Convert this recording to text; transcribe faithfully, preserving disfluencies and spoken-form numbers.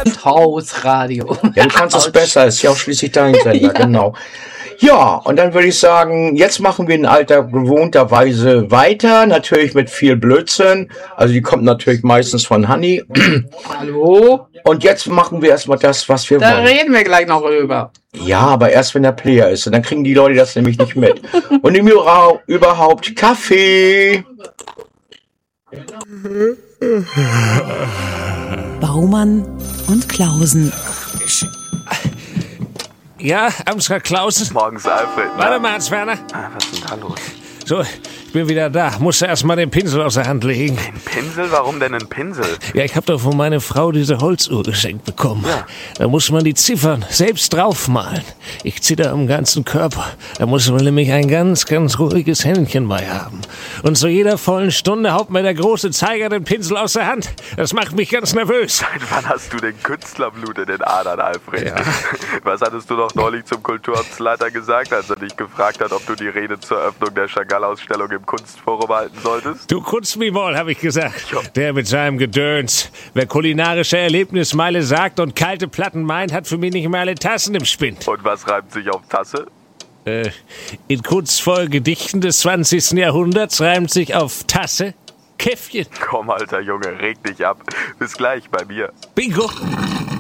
Hausradio. Ja, du kannst es besser, ist ja auch schließlich dein Sender, ja. Genau. Ja, und dann würde ich sagen, jetzt machen wir in alter gewohnterweise weiter, natürlich mit viel Blödsinn. Also die kommt natürlich meistens von Hanni. Hallo? Und jetzt machen wir erstmal das, was wir da wollen. Da reden wir gleich noch rüber. Ja, aber erst wenn der Player ist. Und dann kriegen die Leute das nämlich nicht mit. Und im überhaupt Kaffee. Baumann und Klausen. Ja, Amsler Klausen? Morgens, Alfred. Warte mal, Hans-Werner. Ah, was ist denn da los? So, ich bin wieder da. Musste erst mal den Pinsel aus der Hand legen. Den Pinsel? Warum denn einen Pinsel? Ja, ich hab doch von meiner Frau diese Holzuhr geschenkt bekommen. Ja. Da muss man die Ziffern selbst draufmalen. Ich zitter am ganzen Körper. Da muss man nämlich ein ganz, ganz ruhiges Händchen bei haben. Und zu jeder vollen Stunde haut mir der große Zeiger den Pinsel aus der Hand. Das macht mich ganz nervös. Seit wann hast du den Künstlerblut in den Adern, Alfred? Ja. Was hattest du doch neulich zum Kulturamtsleiter gesagt, als er dich gefragt hat, ob du die Rede zur Eröffnung der Chagall-Ausstellung im Kunstforum halten solltest? Du kunst mich wohl, hab ich gesagt. Jo. Der mit seinem Gedöns. Wer kulinarische Erlebnismeile sagt und kalte Platten meint, hat für mich nicht mehr alle Tassen im Spind. Und was reimt sich auf Tasse? Äh, in kunstvollen Gedichten des zwanzigsten Jahrhunderts reimt sich auf Tasse Käffchen. Komm, alter Junge, reg dich ab. Bis gleich bei mir. Bingo!